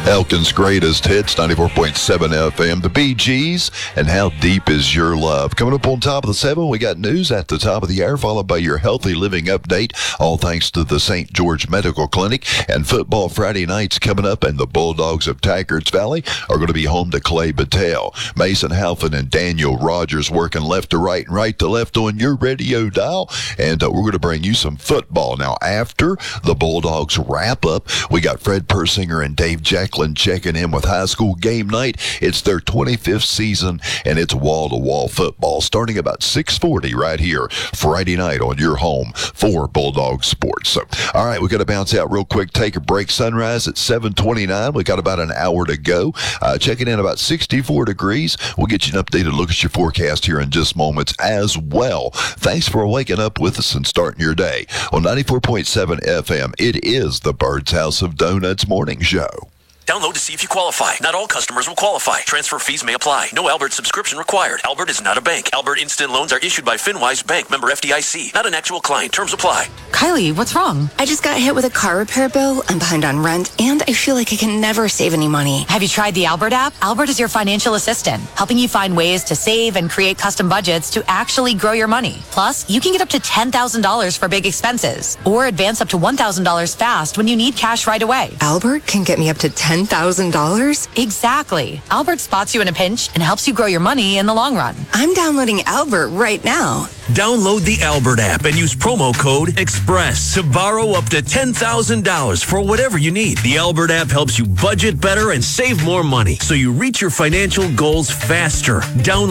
Elkin's greatest hits, 94.7 FM, the Bee Gees, and How Deep Is Your Love. Coming up on top of the 7, we got news at the top of the hour, followed by your healthy living update, all thanks to the St. George Medical Clinic. And football Friday nights coming up, and the Bulldogs of Taggarts Valley are going to be home to Clay Battelle. Mason Halfin and Daniel Rogers working left to right and right to left on your radio dial, and we're going to bring you some football. Now, after the Bulldogs wrap up, we got Fred Persinger and Dave Jacklin checking in with high school game night. It's their 25th season, and it's wall-to-wall football starting about 6:40 right here Friday night on your home for Bulldog Sports. So, all right, we got to bounce out real quick, take a break. Sunrise at 7:29. We got about an hour to go. Checking in about 64 degrees. We'll get you an updated look at your forecast here in just moments as well. Thanks for waking up with us and starting your day on 94.7 FM. It is the Bird's House of Donuts Morning Show. Download to see if you qualify. Not all customers will qualify. Transfer fees may apply. No Albert subscription required. Albert is not a bank. Albert Instant Loans are issued by FinWise Bank, member FDIC. Not an actual client. Terms apply. Kylie, what's wrong? I just got hit with a car repair bill. I'm behind on rent, and I feel like I can never save any money. Have you tried the Albert app? Albert is your financial assistant, helping you find ways to save and create custom budgets to actually grow your money. Plus, you can get up to $10,000 for big expenses, or advance up to $1,000 fast when you need cash right away. Albert can get me up to $10,000? Exactly. Albert spots you in a pinch and helps you grow your money in the long run. I'm downloading Albert right now. Download the Albert app and use promo code EXPRESS to borrow up to $10,000 for whatever you need. The Albert app helps you budget better and save more money so you reach your financial goals faster. Download